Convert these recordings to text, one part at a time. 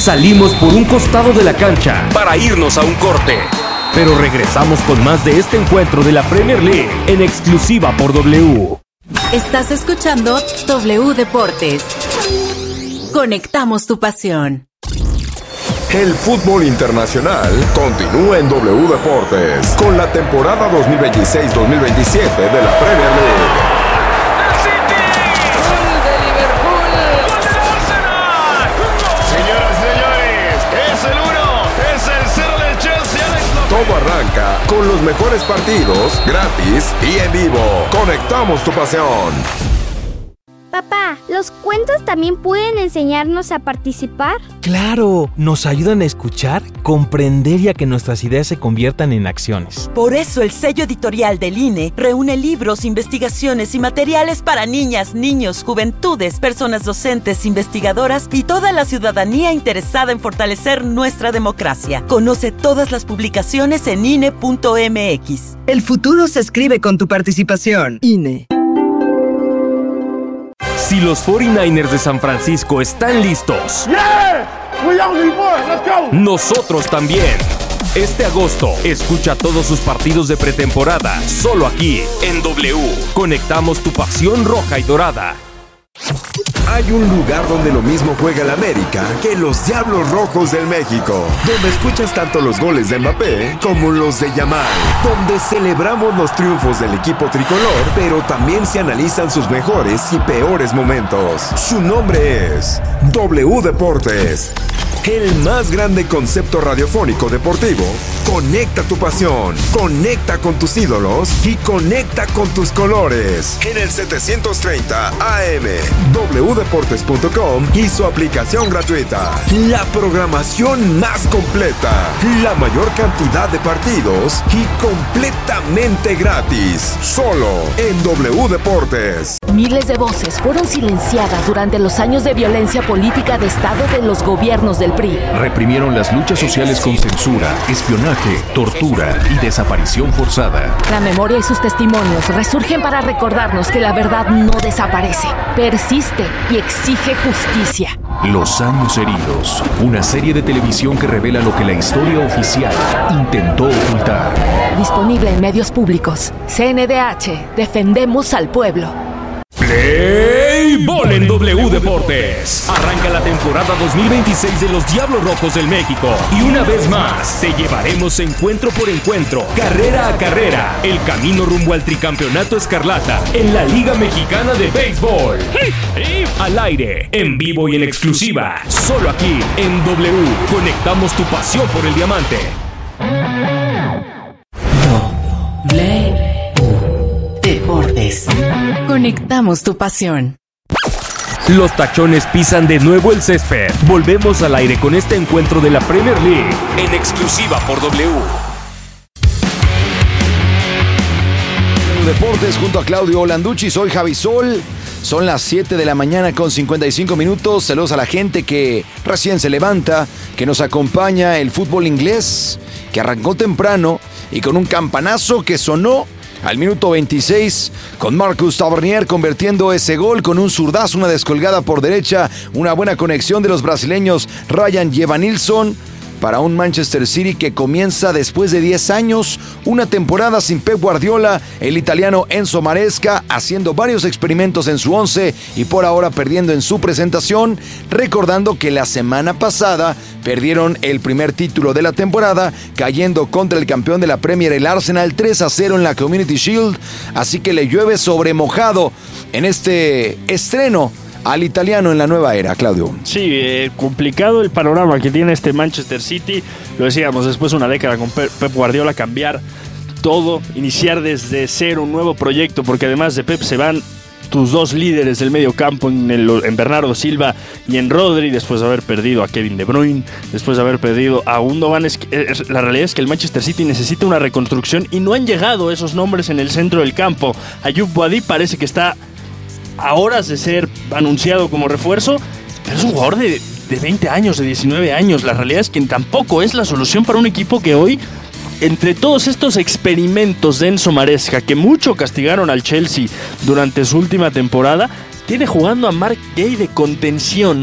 Salimos por un costado de la cancha para irnos a un corte. Pero regresamos con más de este encuentro de la Premier League en exclusiva por W. Estás escuchando W Deportes. Conectamos tu pasión. El fútbol internacional continúa en W Deportes con la temporada 2026-2027 de la Premier League. Todo arranca con los mejores partidos, gratis y en vivo. Conectamos tu pasión. Papá, ¿los cuentos también pueden enseñarnos a participar? ¡Claro! Nos ayudan a escuchar, comprender y a que nuestras ideas se conviertan en acciones. Por eso el sello editorial del INE reúne libros, investigaciones y materiales para niñas, niños, juventudes, personas docentes, investigadoras y toda la ciudadanía interesada en fortalecer nuestra democracia. Conoce todas las publicaciones en INE.mx. El futuro se escribe con tu participación. INE. Si los 49ers de San Francisco están listos, nosotros también. Este agosto, escucha todos sus partidos de pretemporada, solo aquí, en W. Conectamos tu pasión roja y dorada. Hay un lugar donde lo mismo juega el América que los Diablos Rojos del México, donde escuchas tanto los goles de Mbappé como los de Yamal, donde celebramos los triunfos del equipo tricolor, pero también se analizan sus mejores y peores momentos. Su nombre es W Deportes. El más grande concepto radiofónico deportivo. Conecta tu pasión, conecta con tus ídolos y conecta con tus colores. En el 730 AM, wdeportes.com y su aplicación gratuita. La programación más completa, la mayor cantidad de partidos y completamente gratis. Solo en W Deportes. Miles de voces fueron silenciadas durante los años de violencia política de Estado de los gobiernos del PRI. Reprimieron las luchas sociales con censura, espionaje, tortura y desaparición forzada. La memoria y sus testimonios resurgen para recordarnos que la verdad no desaparece, persiste y exige justicia. Los años heridos, una serie de televisión que revela lo que la historia oficial intentó ocultar. Disponible en medios públicos. CNDH, defendemos al pueblo. Play Ball en W Deportes. Arranca la temporada 2026 de los Diablos Rojos del México. Y una vez más, te llevaremos encuentro por encuentro, carrera a carrera, el camino rumbo al tricampeonato escarlata en la Liga Mexicana de Béisbol. Al aire, en vivo y en exclusiva, solo aquí en W. Conectamos tu pasión por el diamante. Deportes. Conectamos tu pasión. Los tachones pisan de nuevo el césped. Volvemos al aire con este encuentro de la Premier League en exclusiva por W. Deportes junto a Claudio Landucci, soy Javi Sol. Son las 7 de la mañana con 55 minutos. Saludos a la gente que recién se levanta, que nos acompaña el fútbol inglés, que arrancó temprano y con un campanazo que sonó al minuto 26 con Marcus Tavernier convirtiendo ese gol con un zurdazo, una descolgada por derecha, una buena conexión de los brasileños Ryan y Evanilson para un Manchester City que comienza después de 10 años, una temporada sin Pep Guardiola, el italiano Enzo Maresca haciendo varios experimentos en su once y por ahora perdiendo en su presentación, recordando que la semana pasada perdieron el primer título de la temporada, cayendo contra el campeón de la Premier, el Arsenal, 3-0 en la Community Shield, así que le llueve sobre mojado en este estreno al italiano en la nueva era, Claudio. Sí, complicado el panorama que tiene este Manchester City. Lo decíamos, después de una década con Pep Guardiola, cambiar todo, iniciar desde cero un nuevo proyecto, porque además de Pep se van tus dos líderes del medio campo en Bernardo Silva y en Rodri, después de haber perdido a Kevin De Bruyne, después de haber perdido a Gundogan. La realidad es que el Manchester City necesita una reconstrucción y no han llegado esos nombres en el centro del campo. Ayoub Boadi parece que está a horas de ser anunciado como refuerzo, pero es un jugador de 20 años, de 19 años. La realidad es que tampoco es la solución para un equipo que hoy, entre todos estos experimentos de Enzo Maresca, que mucho castigaron al Chelsea durante su última temporada, tiene jugando a Mark Gay de contención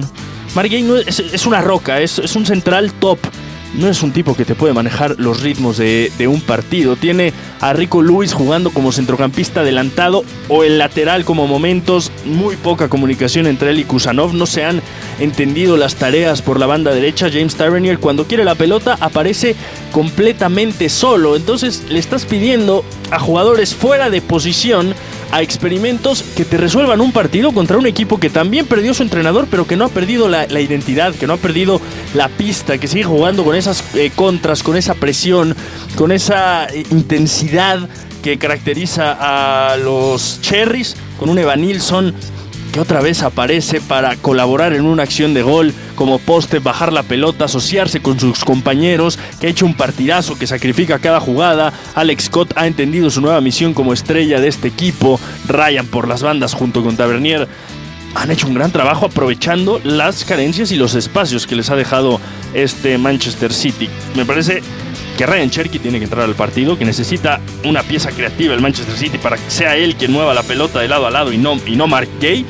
Marc Guéhi no es una roca, es un central top. No es un tipo que te puede manejar los ritmos de un partido. Tiene a Rico Lewis jugando como centrocampista adelantado o el lateral como momentos. Muy poca comunicación entre él y Kusanov. No se han entendido las tareas por la banda derecha. James Tavernier, cuando quiere la pelota, aparece completamente solo. Entonces le estás pidiendo a jugadores fuera de posición, a experimentos que te resuelvan un partido contra un equipo que también perdió su entrenador, pero que no ha perdido la identidad, que no ha perdido la pista, que sigue jugando con esas contras, con esa presión, con esa intensidad que caracteriza a los Cherries, con un Evanilson que otra vez aparece para colaborar en una acción de gol como poste, bajar la pelota, asociarse con sus compañeros, que ha hecho un partidazo, que sacrifica cada jugada. Alex Scott ha entendido su nueva misión como estrella de este equipo. Ryan por las bandas junto con Tavernier han hecho un gran trabajo aprovechando las carencias y los espacios que les ha dejado este Manchester City. Me parece que Ryan Cherki tiene que entrar al partido, que necesita una pieza creativa el Manchester City para que sea él quien mueva la pelota de lado a lado y no Marc Guéhi.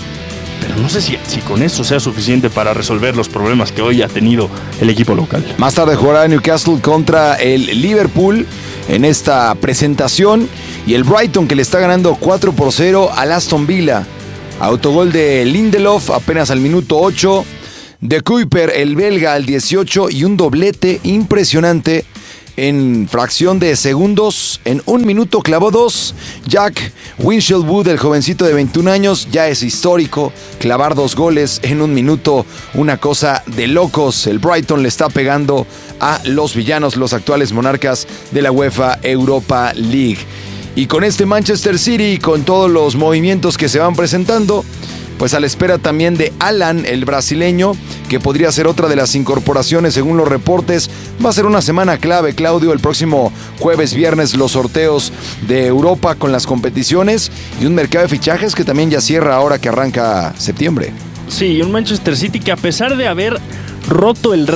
Pero no sé si con eso sea suficiente para resolver los problemas que hoy ha tenido el equipo local. Más tarde jugará Newcastle contra el Liverpool en esta presentación, y el Brighton, que le está ganando 4-0 al Aston Villa. Autogol de Lindelof apenas al minuto 8, de Kuiper, el belga, al 18, y un doblete impresionante en fracción de segundos. En un minuto clavó 2. Jack Winchell-Wood, el jovencito de 21 años, ya es histórico. Clavar 2 goles en un minuto, una cosa de locos. El Brighton le está pegando a los villanos, los actuales monarcas de la UEFA Europa League. Y con este Manchester City, con todos los movimientos que se van presentando, pues a la espera también de Alan, el brasileño, que podría ser otra de las incorporaciones según los reportes. Va a ser una semana clave, Claudio. El próximo jueves, viernes, los sorteos de Europa con las competiciones y un mercado de fichajes que también ya cierra ahora que arranca septiembre. Sí, un Manchester City que, a pesar de haber roto el